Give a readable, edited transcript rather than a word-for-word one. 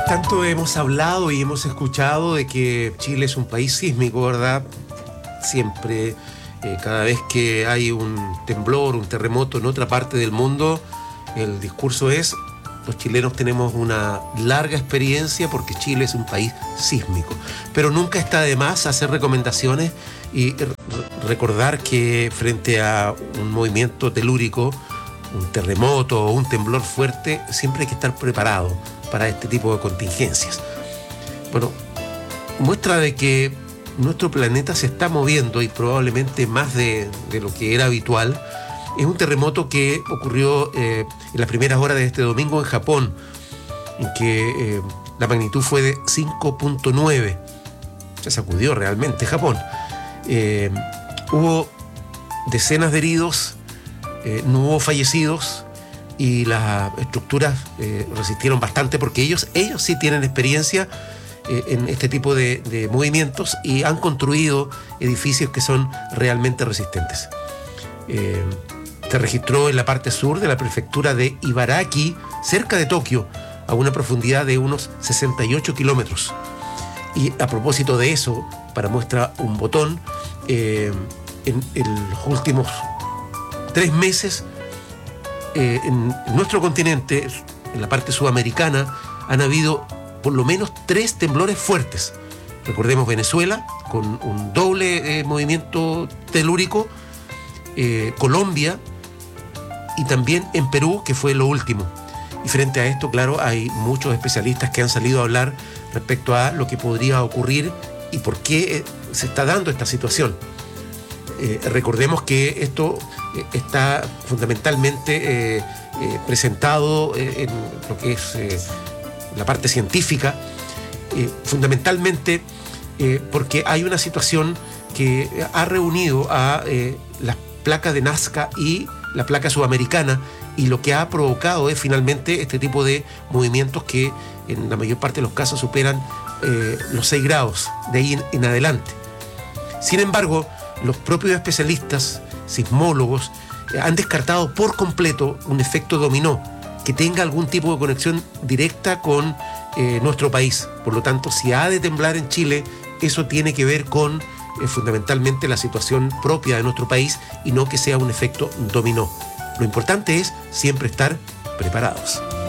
Tanto hemos hablado y hemos escuchado de que Chile es un país sísmico, ¿verdad? Siempre, cada vez que hay un temblor, un terremoto en otra parte del mundo, el discurso es: los chilenos tenemos una larga experiencia porque Chile es un país sísmico. Pero nunca está de más hacer recomendaciones y recordar que frente a un movimiento telúrico, un terremoto o un temblor fuerte, siempre hay que estar preparado para este tipo de contingencias. Bueno, muestra de que nuestro planeta se está moviendo, y probablemente más de lo que era habitual, es un terremoto que ocurrió en las primeras horas de este domingo en Japón, en que la magnitud fue de 5.9. Se sacudió realmente Japón. Hubo decenas de heridos, no hubo fallecidos, y las estructuras resistieron bastante porque ellos sí tienen experiencia en este tipo de movimientos y han construido edificios que son realmente resistentes. Se registró en la parte sur de la prefectura de Ibaraki, cerca de Tokio, a una profundidad de unos 68 kilómetros. Y a propósito de eso, para muestra un botón, en los últimos 3 meses, en nuestro continente, en la parte sudamericana, han habido por lo menos 3 temblores fuertes. Recordemos Venezuela, con un doble movimiento telúrico, Colombia, y también en Perú, que fue lo último. Y frente a esto, claro, hay muchos especialistas que han salido a hablar respecto a lo que podría ocurrir y por qué se está dando esta situación. Recordemos que esto está fundamentalmente presentado en lo que es la parte científica, fundamentalmente porque hay una situación que ha reunido a las placas de Nazca y la placa sudamericana, y lo que ha provocado es finalmente este tipo de movimientos que en la mayor parte de los casos superan los 6 grados, de ahí en adelante. Sin embargo, los propios especialistas, sismólogos, han descartado por completo un efecto dominó que tenga algún tipo de conexión directa con nuestro país. Por lo tanto, si ha de temblar en Chile, eso tiene que ver con fundamentalmente la situación propia de nuestro país y no que sea un efecto dominó. Lo importante es siempre estar preparados.